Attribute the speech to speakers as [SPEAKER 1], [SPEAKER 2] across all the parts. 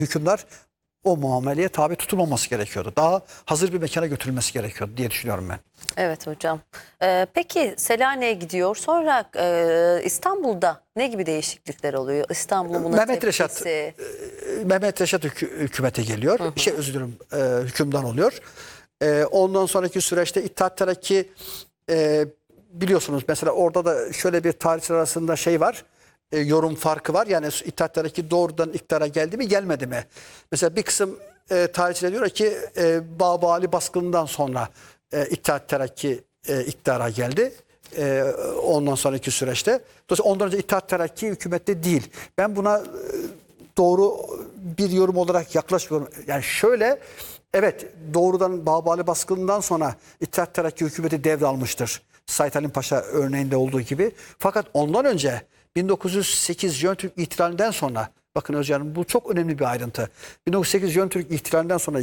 [SPEAKER 1] hükümdar o muameleye tabi tutulmaması gerekiyordu. Daha hazır bir mekana götürülmesi gerekiyordu diye düşünüyorum ben.
[SPEAKER 2] Evet hocam. Peki Selanik'e gidiyor. Sonra İstanbul'da ne gibi değişiklikler oluyor? İstanbul'un buna
[SPEAKER 1] Mehmet Reşat
[SPEAKER 2] tepkisi.
[SPEAKER 1] Mehmet Reşat hükümete geliyor. Özür dilerim, hükümdar oluyor. Ondan sonraki süreçte İttihat Terakki biliyorsunuz mesela orada da şöyle bir tarihçiler arasında şey var. Yorum farkı var. Yani İttihat Terakki doğrudan iktidara geldi mi gelmedi mi? Mesela bir kısım tarihçiler diyor ki Babali baskınından sonra İttihat Terakki iktidara geldi. Ondan sonraki süreçte. Dolayısıyla ondan önce İttihat Terakki hükümette değil. Ben buna doğru bir yorum olarak yaklaşmıyorum. Yani şöyle, evet, doğrudan Babali baskınından sonra İttihat Terakki hükümeti devralmıştır. Said Halim Paşa örneğinde olduğu gibi. Fakat ondan önce 1908 Jön Türk ihtilalinden sonra, bakın Özcan, bu çok önemli bir ayrıntı. 1908 Jön Türk ihtilalinden sonra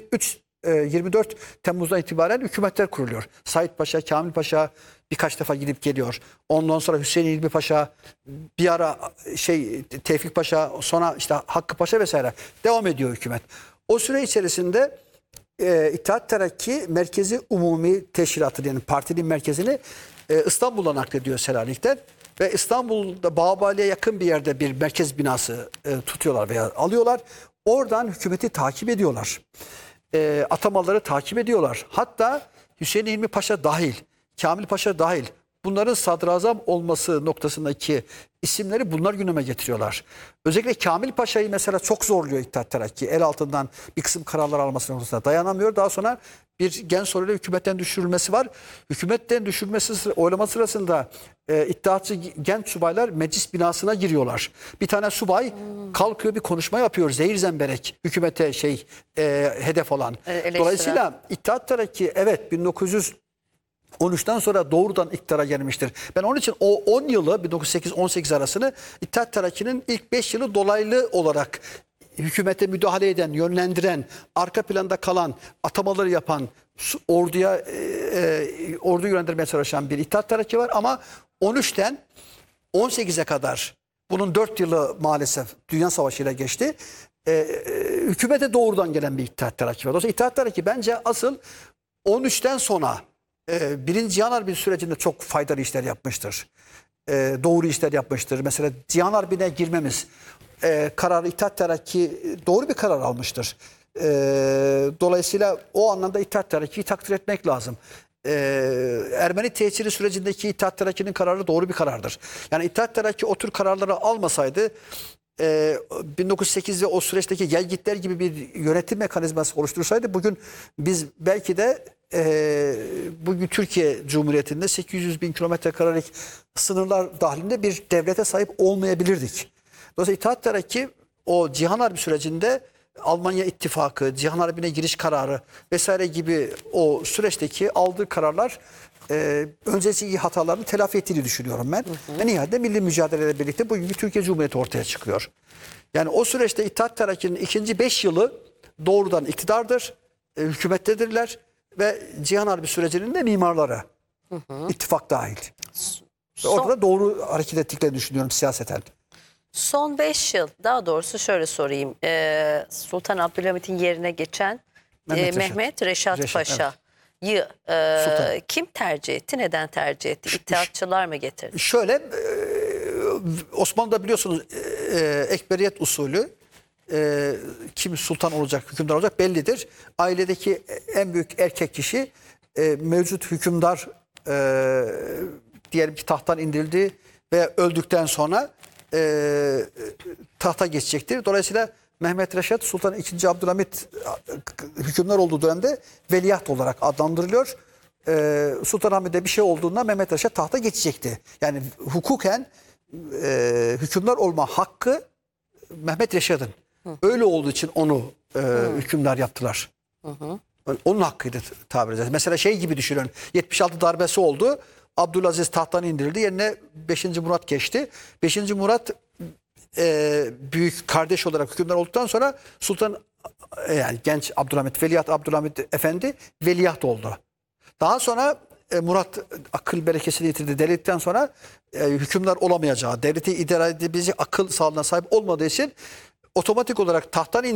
[SPEAKER 1] 24 Temmuz'dan itibaren hükümetler kuruluyor. Said Paşa, Kamil Paşa birkaç defa gidip geliyor. Ondan sonra Hüseyin İlmi Paşa, bir ara Tevfik Paşa, sonra işte Hakkı Paşa vesaire devam ediyor hükümet. O süre içerisinde İttihat Terakki Merkezi Umumi Teşkilatı, yani partinin merkezini İstanbul'a naklediyor Selanik'ten. Ve İstanbul'da Babali'ye yakın bir yerde bir merkez binası tutuyorlar veya alıyorlar. Oradan hükümeti takip ediyorlar. Atamaları takip ediyorlar. Hatta Hüseyin İlmi Paşa dahil, Kamil Paşa dahil bunların sadrazam olması noktasındaki isimleri bunlar gündeme getiriyorlar. Özellikle Kamil Paşa'yı mesela çok zorluyor İttihat Terakki. El altından bir kısım kararlar alması noktasında dayanamıyor. Daha sonra bir gen soruyla hükümetten düşürülmesi var. Hükümetten düşürülmesi oylama sırasında İttihatçı genç subaylar meclis binasına giriyorlar. Bir tane subay kalkıyor, bir konuşma yapıyor. Zehir zemberek hükümete hedef olan. Dolayısıyla İttihat Terakki evet 1913'ten sonra doğrudan iktidara gelmiştir. Ben onun için o 10 yılı 1908-18 arasını İttihat Terakki'nin ilk 5 yılı dolaylı olarak hükümete müdahale eden, yönlendiren, arka planda kalan, atamaları yapan, ordu yönlendirmeye çalışan bir İttihat Terakki var. Ama 13'ten 18'e kadar, bunun 4 yılı maalesef Dünya Savaşı ile geçti. Hükümete doğrudan gelen bir İttihat Terakki var. Dolayısıyla İttihat Terakki bence asıl 13'ten sonra Birinci Cihan Harbi sürecinde çok faydalı işler yapmıştır. Doğru işler yapmıştır. Mesela Cihan Harbi'ne girmemiz kararı İttihat Terakki doğru bir karar almıştır. Dolayısıyla o anlamda İttihat Terakki'yi takdir etmek lazım. Ermeni tesiri sürecindeki İttihat Terakki'nin kararı doğru bir karardır. Yani İttihat Terakki o tür kararları almasaydı 1908'de o süreçteki gelgitler gibi bir yönetim mekanizması oluştursaydı bugün biz belki de bugün Türkiye Cumhuriyeti'nde 800 bin kilometre karelik sınırlar dahilinde bir devlete sahip olmayabilirdik. Dolayısıyla İttihat Terakki o Cihan Harbi sürecinde Almanya İttifakı, Cihan Harbi'ne giriş kararı vesaire gibi o süreçteki aldığı kararlar önceki hatalarını telafi ettiğini düşünüyorum ben. Ve nihayet milli mücadeleyle birlikte bugünkü Türkiye Cumhuriyeti ortaya çıkıyor. Yani o süreçte İttihat Terakki'nin ikinci 5 yılı doğrudan iktidardır, hükümettedirler ve Cihan Harbi sürecinin de mimarları, ittifak dahil. Orada doğru hareket ettiklerini düşünüyorum siyaseten.
[SPEAKER 2] Son 5 yıl, daha doğrusu şöyle sorayım. Sultan Abdülhamit'in yerine geçen Mehmet Reşat Paşa'yı kim tercih etti? Neden tercih etti? İttihatçılar mı getirdi?
[SPEAKER 1] Şöyle, Osmanlı'da biliyorsunuz ekberiyet usulü, kim sultan olacak, hükümdar olacak bellidir. Ailedeki en büyük erkek kişi mevcut hükümdar diyelim ki tahttan indirildi ve öldükten sonra tahta geçecektir. Dolayısıyla Mehmet Reşat Sultan II. Abdülhamit hükümdar olduğu dönemde veliaht olarak adlandırılıyor. Sultanahmet'te bir şey olduğunda Mehmet Reşat tahta geçecekti. Yani hukuken hükümdar olma hakkı Mehmet Reşat'ın. Öyle olduğu için onu hükümdar yaptılar. Onun hakkıydı tabiri caizse. Mesela şey gibi düşünün. 76 darbesi oldu. Abdülaziz tahttan indirildi. Yerine 5. Murat geçti. 5. Murat büyük kardeş olarak hükümdar olduktan sonra Sultan yani genç Abdülhamit, Veliaht Abdülhamit Efendi veliaht oldu. Daha sonra Murat akıl berekesini yitirdi. Devletten sonra hükümdar olamayacağı, devleti idare edebilecek akıl sağlığına sahip olmadığı için otomatik olarak tahttan